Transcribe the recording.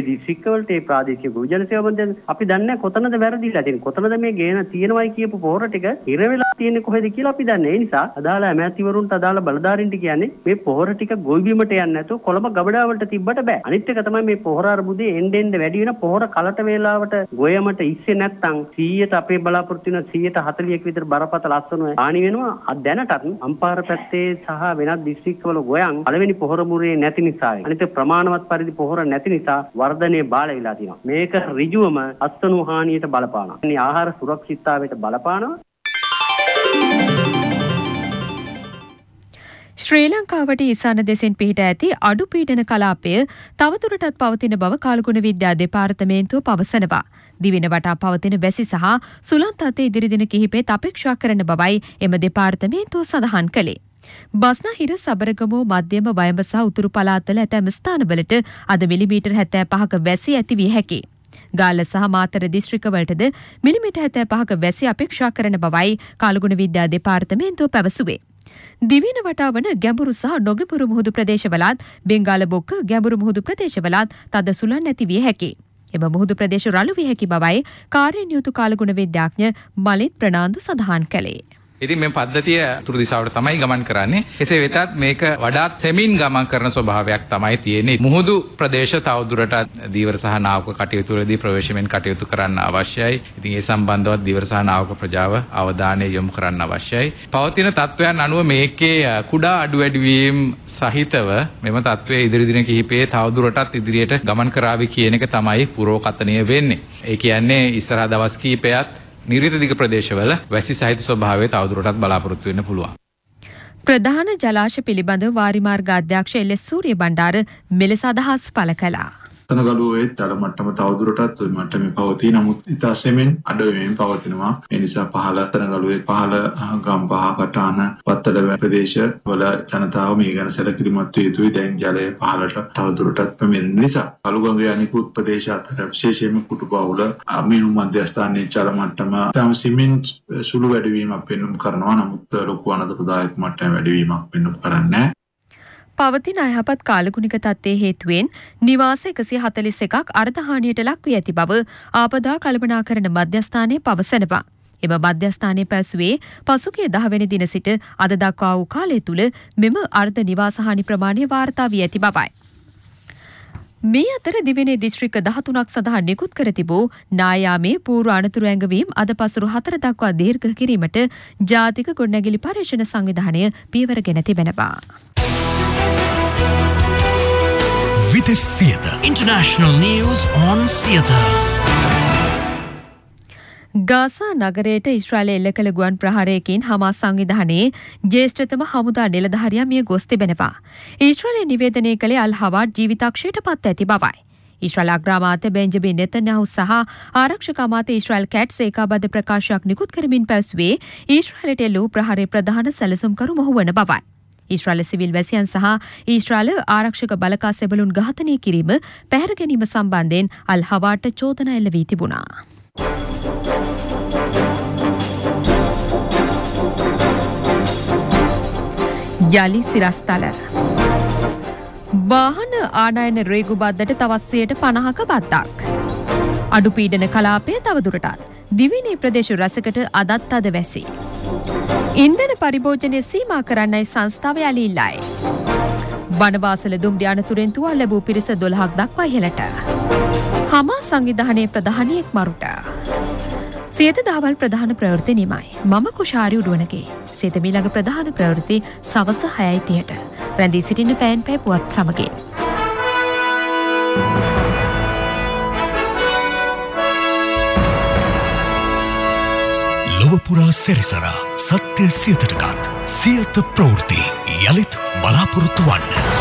දිස්ත්‍රික්කවලට ඒ ප්‍රාදේශීය ගොවි ජන සේවා මණ්ඩලයෙන් අපි දන්නේ කොතනද වැරදිලා තියෙන්නේ. කොතනද මේ ගේන තියෙනවයි කියපු පොහොර ටික ඉර වෙලා තියෙන්නේ කොහෙද කියලා අපි දන්නේ. ඒ නිසා අදාළ ඇමැතිවරුන්ට අදාළ බලධාරීන්ට කියන්නේ මේ පොහොර ටික ගොවි බිමට යන්නේ නැතුව කොළඹ ගබඩාවලට තිබ්බට බෑ. අනිත් එක තමයි මේ පොහොර අර්බුදේ එන්න වැඩි වෙන පොහොර කලට වේලාවට ගොයමට ඉස්සේ නැත්තම් 100ට අපේ බලාපොරොත්තු වෙන 140ක විතර බරපතල ලස්සන හානි වෙනවා. දැනටත් අම්පාර පැත්තේ සහ වෙනත් දිස්ත්‍රික්කවල ගොයන් පළවෙනි පොහොර මුරේ නැති නිසායි. අනිත් ප්‍රමාණවත් පරිදි පොහොර නැති නිසා වර්ධනයේ බාල වෙලා තියෙනවා. මේක ඍජුවම අස්තනු හානියට බලපානවා. මේ ආහාර සුරක්ෂිතතාවයට බලපානවා. ශ්‍රී ලංකාවට ඊසාන දෙසින් පිහිට ඇති අඩු පීඩන කලාපය තවදුරටත් පවතින බව කාලගුණ විද්‍යා දෙපාර්තමේන්තුව පවසනවා. දිවෙන වටා පවතින වැසි සහ සුළං තත්ත්ව ඉදිරි දින කිහිපෙත් අපේක්ෂා කරන බවයි එම දෙපාර්තමේන්තුව සඳහන් කළේ. බස්නාහිර සබරගමු මධ්‍යම වයඹ සහ උතුරු පළාත්වල ඇතැම් ස්ථානවලට අද මිලිමීටර් 75ක වැසි ඇති විය හැකියි. ගාල්ල සහ මාතර දිස්ත්‍රික්කවලටද මිලිමීටර් 75ක වැසි අපේක්ෂා කරන බවයි කාලගුණ විද්‍යා දෙපාර්තමේන්තුව පැවසුවේ. දිවයින වටා වන ගැඹුරු සහ නොගැඹුරු මුහුදු ප්‍රදේශවලත් බෙන්ගාල බොක්ක ගැඹුරු මුහුදු ප්‍රදේශවලත් තද සුළං නැති විය හැකියි. එම මුහුදු ප්‍රදේශ රළු විය හැකි බවයි කාර්යයෙන් යුතු කාලගුණ විද්‍යාඥ මලිත් ප්‍රනාන්දු සඳහන් කළේ. ඉතින් මේ පද්ධතිය උතුරු දිශාවට තමයි ගමන් කරන්නේ. කෙසේ වෙතත් මේක වඩාත් සෙමින් ගමන් කරන ස්වභාවයක් තමයි තියෙන්නේ. මුහුදු ප්‍රදේශ තවදුරටත් දීවර සහ නාවක කටයුතු වලදී ප්‍රවේශමෙන් කටයුතු කරන්න අවශ්‍යයි. ඉතින් ඒ සම්බන්ධවත් දීවර සහ නාවක ප්‍රජාව අවධානය යොමු කරන්න අවශ්‍යයි. පවතින තත්ත්වයන් අනුව මේකේ කුඩා අඩු වැඩි වීම සහිතව මෙම තත්ත්වයේ ඉදිරි දින කිහිපයේ තවදුරටත් ඉදිරියට ගමන් කරાવી කියන එක තමයි පුරෝකථනය වෙන්නේ. ඒ කියන්නේ ඉස්සරහ දවස් කිහිපයක් නිරිත දිග ප්‍රදේශවල වැසි සහිත ස්වභාවය තවදුරටත් බලාපොරොත්තු වෙන්න පුළුවන්. ප්‍රධාන ජලාශ පිළිබඳ වාරිමාර්ග අධ්‍යක්ෂ එල්.එස්. සූරිය බණ්ඩාර මෙලෙස අදහස් පළ කළා. තනගලුවේ තල මට්ටම තවදුරටත් ওই මට්ටමේ පවතී. නමුත් ඉතා සෙමින් අඩ වෙමින් පවතිනවා. ඒ නිසා පහළ තනගලුවේ පහළ ගම්පහ කටාන පත්තල ප්‍රදේශ වල ජනතාව මේ ගැන සැලකිලිමත් විය යුතුයි. දැන් ජලය පහළට තවදුරටත් පැමිණෙන නිසා කළුගඟේ අනිකුත් ප්‍රදේශ අතර විශේෂයෙන්ම කුටුබහුල මිනු මධ්‍යස්ථානයේ ජල මට්ටම තම සෙමින් සුළු වැඩිවීමක් පෙන්නුම් කරනවා. නමුත් ලොකු අනතුරුදායක මට්ටම වැඩිවීමක් පෙන්නුම් කරන්නේ නැහැ. පවතින අයහපත් කාලගුණික තත්ත්වයේ හේතුවෙන් නිවාස 141ක් අර්ධහානියට ලක් වී ඇති බව ආපදා කළමනාකරණ මධ්‍යස්ථානයේ පවසනවා. එම මධ්‍යස්ථානයේ පැවසුවේ පසුගිය 10 වෙනි දින සිට අද දක්වා වූ කාලය තුල මෙම අර්ධ නිවාස හානි ප්‍රමාණය වාර්තා වී ඇති බවයි. මේ අතර දිවයිනේ දිස්ත්‍රික්ක 13ක් සඳහා නිකුත් කර තිබූ නායාමේ පූර්ව අනතුරු ඇඟවීම් අද පසුරු 4 දක්වා දීර්ඝ කිරීමට ජාතික ගොඩනැගිලි පරීක්ෂණ සංවිධානය පියවර ගෙන තිබෙනවා. Vitis Theatre. International news on theatre. Gaza නගරයට ඊශ්‍රායලය එල්ල කළ ගුවන් ප්‍රහාරයකින් හමාස් සංවිධානයේ ජ්‍යෙෂ්ඨතම හමුදා නිලධාරියා මිය ගොස් තිබෙනවා. ඊශ්‍රායලය නිවේදනය කළේ අල් හවාඩ් ජීවිතක්ෂයට පත් ඇති බවයි. ඊශ්‍රායල අග්‍රාමාත්‍ය බෙන්ජමින් නෙතන්යාහු සහ ආරක්ෂක අමාත්‍ය ඊශ්‍රායල් කැට්ස් ඒකාබද්ධ ප්‍රකාශයක් නිකුත් කරමින් පැවසුවේ ඊශ්‍රායලට එල්ල වූ ප්‍රහාරයේ ප්‍රධාන සැලසුම්කරු මොහු වන බවයි. ඊශ්‍රායල සිවිල් වැසියන් සහ ඊශ්‍රායල ආරක්ෂක බලකා සෙබළුන් ඝාතනය කිරීම පැහැර ගැනීම සම්බන්ධයෙන් අල් හවාඩ්ට චෝදනා එල්ල වී තිබුණා. යලි සිරස්තල වාහන ආනයන රේගු බද්දට තවත් 50ක බද්දක්. අඩු පීඩන කලාපය තවදුරටත් දිවයිනේ ප්‍රදේශ රැසකට අදත් අද වැසි. ඉන්ධන පරිභෝජනය සීමා කරන්නයි සංස්ථාව යලි ඉල්ලයි. වනවාසල දුම්රිය අනතුරෙන් තුවාල ලැබූ පිරිස 12ක් දක්වා ඉහළට. හමාස් සංවිධානයේ ප්‍රධානියෙක් මරුට. සියත දහවල් ප්‍රධාන ප්‍රවෘත්ති නිමයි. මම කුෂාරි උඩුවනගේ. සියත මීළඟ ප්‍රධාන ප්‍රවෘත්ති සවස 6:30ට. රැඳී සිටින පෑන් පෑ පුවත් සමගින්. ලොවපුරා සැරිසරා සත්‍ය සියතටගත් සියත ප්‍රවෘත්ති යළිත් බලාපොරොත්තු වන්න.